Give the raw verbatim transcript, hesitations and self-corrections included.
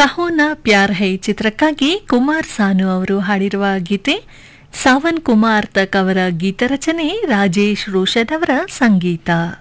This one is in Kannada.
ಕಹೋ ನಾ ಪ್ಯಾರ್ ಹೈ ಚಿತ್ರಕ್ಕಾಗಿ ಕುಮಾರ್ ಸಾನು ಅವರು ಹಾಡಿರುವ ಗೀತೆ, ಸಾವನ್ ಕುಮಾರ್ ತಕ್ ಅವರ ಗೀತರಚನೆ, ರಾಜೇಶ್ ರೋಷನ್ ಅವರ ಸಂಗೀತ.